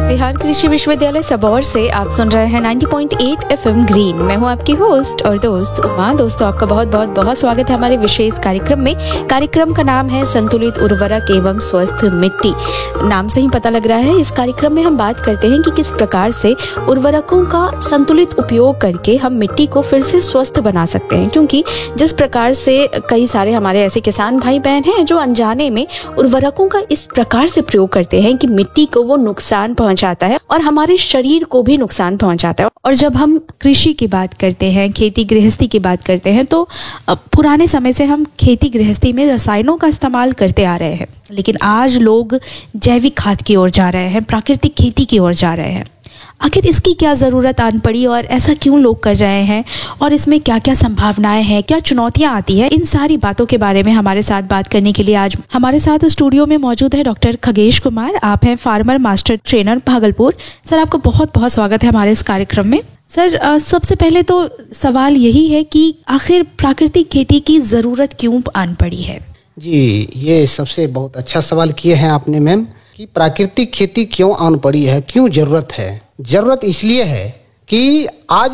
बिहार कृषि विश्वविद्यालय सबौर से आप सुन रहे हैं 90.8 FM ग्रीन। मैं हूं आपकी होस्ट और दोस्त उमा। दोस्तों, आपका बहुत बहुत बहुत स्वागत है हमारे विशेष कार्यक्रम में। कार्यक्रम का नाम है संतुलित उर्वरक एवं स्वस्थ मिट्टी। नाम से ही पता लग रहा है, इस कार्यक्रम में हम बात करते हैं कि किस प्रकार से उर्वरकों का संतुलित उपयोग करके हम मिट्टी को फिर से स्वस्थ बना सकते हैं। क्योंकि जिस प्रकार से कई सारे हमारे ऐसे किसान भाई बहन हैं जो अनजाने में उर्वरकों का इस प्रकार से प्रयोग करते हैं कि मिट्टी को वो नुकसान पहुंचाता है और हमारे शरीर को भी नुकसान पहुंचाता है। और जब हम कृषि की बात करते हैं, खेती गृहस्थी की बात करते हैं, तो पुराने समय से हम खेती गृहस्थी में रसायनों का इस्तेमाल करते आ रहे हैं, लेकिन आज लोग जैविक खाद की ओर जा रहे हैं, प्राकृतिक खेती की ओर जा रहे हैं। आखिर इसकी क्या ज़रूरत आन पड़ी और ऐसा क्यों लोग कर रहे हैं, और इसमें क्या क्या संभावनाएं हैं, क्या चुनौतियां आती हैं, इन सारी बातों के बारे में हमारे साथ बात करने के लिए आज हमारे साथ स्टूडियो में मौजूद है डॉक्टर खगेश कुमार। आप हैं farmer master trainer Bhagalpur. Sir, आपका बहुत बहुत स्वागत है हमारे इस कार्यक्रम में। सर, सबसे पहले तो सवाल यही है कि आखिर प्राकृतिक खेती की ज़रूरत क्यों आन पड़ी है? जी, ये सबसे बहुत अच्छा सवाल किए हैं आपने मैम, कि प्राकृतिक खेती क्यों आन पड़ी है, क्यों ज़रूरत है। ज़रूरत इसलिए है कि आज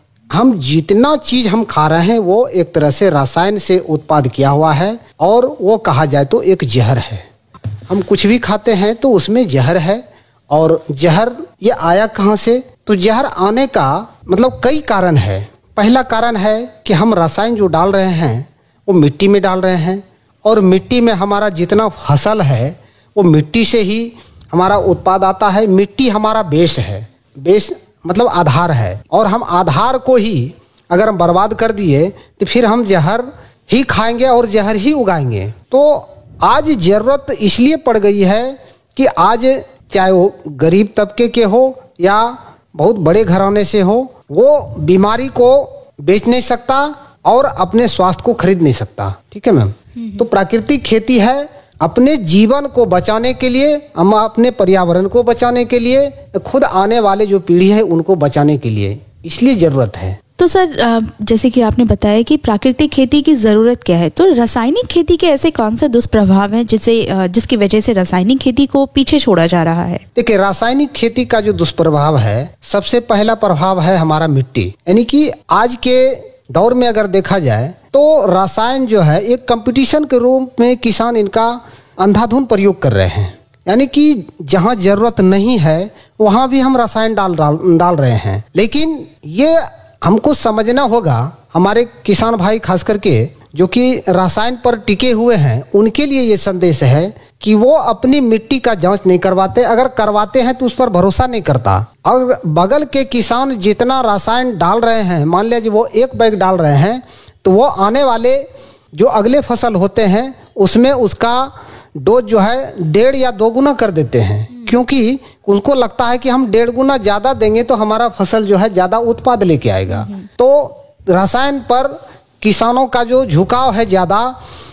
हम जितना चीज़ हम खा रहे हैं वो एक तरह से रसायन से उत्पाद किया हुआ है, और वो कहा जाए तो एक जहर है। हम कुछ भी खाते हैं तो उसमें जहर है, और जहर ये आया कहाँ से? तो जहर आने का मतलब कई कारण है। पहला कारण है कि हम रसायन जो डाल रहे हैं वो मिट्टी में डाल रहे हैं, और मिट्टी में हमारा जितना फसल है वो मिट्टी से ही हमारा उत्पाद आता है। मिट्टी हमारा बेस है, बेस मतलब आधार है, और हम आधार को ही अगर हम बर्बाद कर दिए तो फिर हम जहर ही खाएंगे और जहर ही उगाएंगे। तो आज ज़रूरत इसलिए पड़ गई है कि आज चाहे वो गरीब तबके के हो या बहुत बड़े घराने से हो, वो बीमारी को बेच नहीं सकता और अपने स्वास्थ्य को खरीद नहीं सकता। ठीक है मैम? तो प्राकृतिक खेती है अपने जीवन को बचाने के लिए, हम अपने पर्यावरण को बचाने के लिए, खुद आने वाले जो पीढ़ी है उनको बचाने के लिए, इसलिए ज़रूरत है। तो सर, जैसे कि आपने बताया कि प्राकृतिक खेती की ज़रूरत क्या है, तो रासायनिक खेती के ऐसे कौन से दुष्प्रभाव हैं जिसकी वजह से रासायनिक खेती को पीछे छोड़ा जा रहा है? देखिए, रासायनिक खेती का जो दुष्प्रभाव है, सबसे पहला प्रभाव है हमारा मिट्टी। यानी कि आज के दौर में अगर देखा जाए तो रसायन जो है एक कंपटीशन के रूप में किसान इनका अंधाधुंध प्रयोग कर रहे हैं। यानी कि जहां जरूरत नहीं है वहां भी हम रसायन डाल रहे हैं। लेकिन ये हमको समझना होगा, हमारे किसान भाई खास करके जो कि रसायन पर टिके हुए हैं, उनके लिए ये संदेश है कि वो अपनी मिट्टी का जांच नहीं करवाते। अगर करवाते हैं तो उस पर भरोसा नहीं करता। और बगल के किसान जितना रसायन डाल रहे हैं, मान लीजिए वो 1 बैग डाल रहे हैं, तो वो आने वाले जो अगले फसल होते हैं उसमें उसका डोज जो है 1.5 या 2 गुना कर देते हैं। क्योंकि उनको लगता है कि हम 1.5 गुना ज़्यादा देंगे तो हमारा फसल जो है ज़्यादा उत्पाद लेके आएगा। तो रसायन पर किसानों का जो झुकाव है ज़्यादा,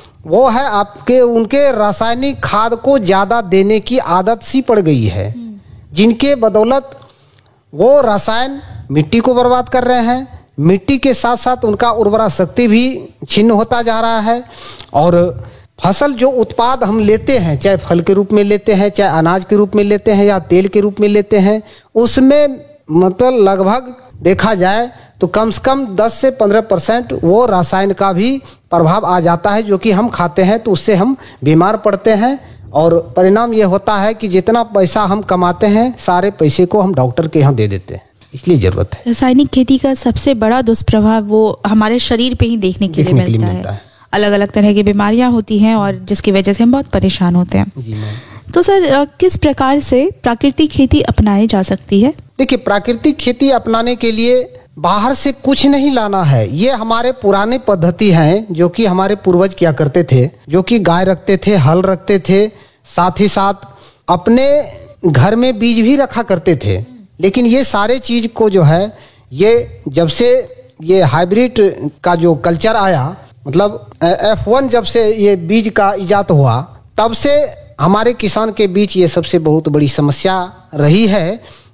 वो है आपके उनके रासायनिक खाद को ज़्यादा देने की आदत सी पड़ गई है, जिनके बदौलत वो रसायन मिट्टी को बर्बाद कर रहे हैं। मिट्टी के साथ साथ उनका उर्वरा शक्ति भी छिन्न होता जा रहा है, और फसल जो उत्पाद हम लेते हैं, चाहे फल के रूप में लेते हैं, चाहे अनाज के रूप में लेते हैं या तेल के रूप में लेते हैं, उसमें मतलब लगभग देखा जाए तो कम से कम 10 से 15% वो रसायन का भी प्रभाव आ जाता है, जो कि हम खाते हैं तो उससे हम बीमार पड़ते हैं। और परिणाम ये होता है कि जितना पैसा हम कमाते हैं सारे पैसे को हम डॉक्टर के यहाँ दे देते हैं। इसलिए ज़रूरत है। रासायनिक खेती का सबसे बड़ा दुष्प्रभाव वो हमारे शरीर पे ही देखने के लिए मिलता है। अलग अलग तरह की बीमारियां होती हैं और जिसकी वजह से हम बहुत परेशान होते हैं। जी मैम। तो सर, किस प्रकार से प्राकृतिक खेती अपनाई जा सकती है? देखिए, प्राकृतिक खेती अपनाने के लिए बाहर से कुछ नहीं लाना है। ये हमारे पुराने पद्धति हैं जो कि हमारे पूर्वज किया करते थे, जो कि गाय रखते थे, हल रखते थे, साथ ही साथ अपने घर में बीज भी रखा करते थे। लेकिन ये सारे चीज़ को जो है, ये जब से ये हाइब्रिड का जो कल्चर आया, मतलब F1 जब से ये बीज का इजाद हुआ, तब से हमारे किसान के बीच ये सबसे बहुत बड़ी समस्या रही है